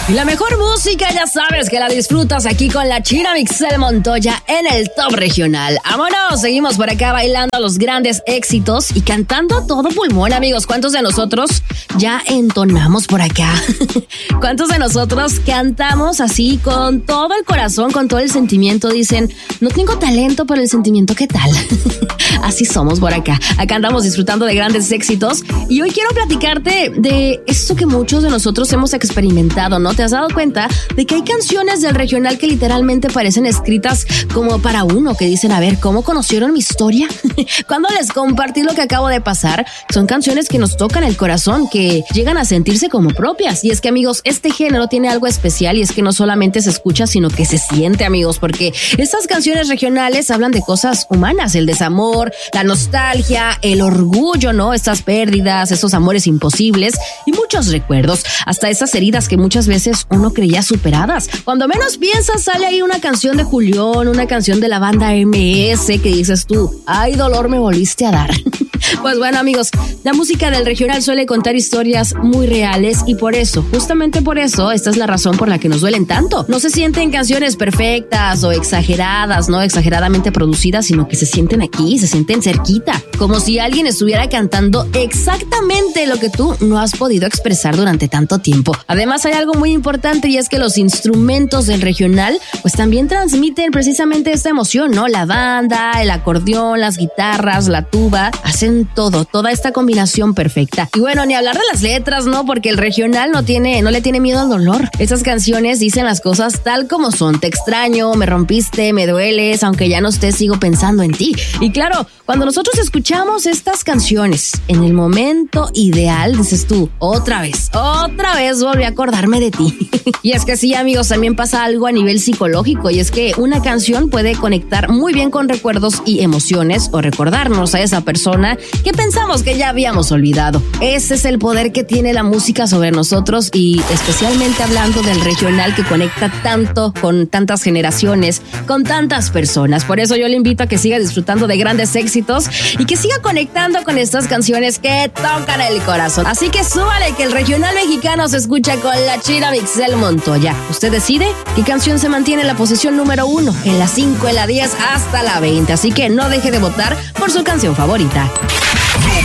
Y la mejor música, ya sabes que la disfrutas aquí con la China Mixel Montoya en el Top Regional. ¡Vámonos! Seguimos por acá bailando los grandes éxitos y cantando a todo pulmón, amigos. ¿Cuántos de nosotros ya entonamos por acá? ¿Cuántos de nosotros cantamos así con todo el corazón, con todo el sentimiento? Dicen, no tengo talento, pero el sentimiento, ¿qué tal? Así somos por acá. Acá andamos disfrutando de grandes éxitos y hoy quiero platicarte de eso que muchos de nosotros hemos experimentado, ¿no? ¿Te has dado cuenta de que hay canciones del regional que literalmente parecen escritas como para uno, que dicen, a ver, ¿cómo conocieron mi historia? Cuando les compartí lo que acabo de pasar, son canciones que nos tocan el corazón, que llegan a sentirse como propias. Y es que, amigos, este género tiene algo especial y es que no solamente se escucha, sino que se siente, amigos, porque estas canciones regionales hablan de cosas humanas, el desamor, la nostalgia, el orgullo, ¿no? Estas pérdidas, esos amores imposibles y muchos recuerdos, hasta esas heridas que muchas veces uno creía superadas. Cuando menos piensas, sale ahí una canción de Julián, una canción de la banda MS que dices tú, ay, dolor me volviste a dar. Pues bueno, amigos, la música del regional suele contar historias muy reales y por eso, justamente por eso, esta es la razón por la que nos duelen tanto. No se sienten canciones perfectas o exageradas, no exageradamente producidas, sino que se sienten aquí, se sienten cerquita, como si alguien estuviera cantando exactamente lo que tú no has podido expresar durante tanto tiempo. Además, hay algo muy importante y es que los instrumentos del regional pues también transmiten precisamente esta emoción, ¿no? La banda, el acordeón, las guitarras, la tuba, hacen todo, toda esta combinación perfecta. Y bueno, ni hablar de las letras, ¿no? Porque el regional no le tiene miedo al dolor. Esas canciones dicen las cosas tal como son. Te extraño, me rompiste, me dueles, aunque ya no estés, sigo pensando en ti. Y claro, cuando nosotros escuchamos estas canciones en el momento ideal, dices tú, otra vez volví a acordarme de ti. Y es que sí, amigos, también pasa algo a nivel psicológico y es que una canción puede conectar muy bien con recuerdos y emociones o recordarnos a esa persona que pensamos que ya habíamos olvidado. Ese es el poder que tiene la música sobre nosotros y especialmente hablando del regional que conecta tanto con tantas generaciones, con tantas personas. Por eso yo le invito a que siga disfrutando de grandes éxitos y que siga conectando con estas canciones que tocan el corazón. Así que súbale que el regional mexicano se escucha con la China Mixel Montoya. Usted decide qué canción se mantiene en la posición número 1, en la 5, en la 10, hasta la 20. Así que no deje de votar por su canción favorita.